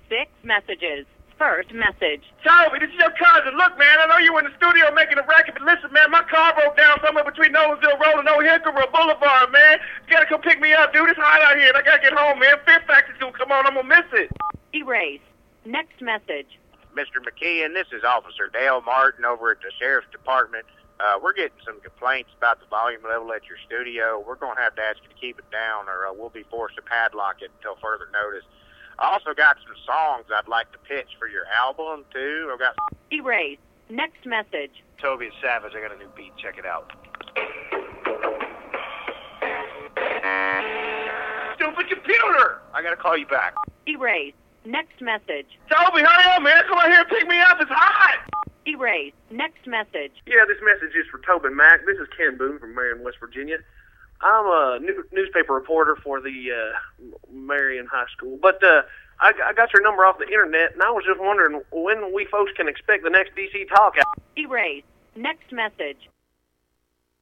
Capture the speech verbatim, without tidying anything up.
six messages. First message. Toby, this is your cousin. Look, man, I know you in the studio making a record, but listen, man, my car broke down somewhere between Noblesville Road and Old Hickory Boulevard, man. You gotta come pick me up, dude. It's hot out here, and I gotta get home, man. Fifth Factory's gonna come on. I'm gonna miss it. Erase. Next message. Mister McKeon, this is Officer Dale Martin over at the Sheriff's Department. Uh, we're getting some complaints about the volume level at your studio. We're going to have to ask you to keep it down, or uh, we'll be forced to padlock it until further notice. I also got some songs I'd like to pitch for your album, too. I've got... Erase. Next message. Toby and Savage, I got a new beat. Check it out. Stupid computer! I got to call you back. Erase. Next message. Toby, hurry up, man. Come out here and pick me up. It's hot. Erase. Next message. Yeah, this message is for Tobin Mack. This is Ken Boone from Marion, West Virginia. I'm a new, newspaper reporter for the uh, Marion High School, but uh, I, I got your number off the internet, and I was just wondering when we folks can expect the next D C Talk out. Erase. Next message.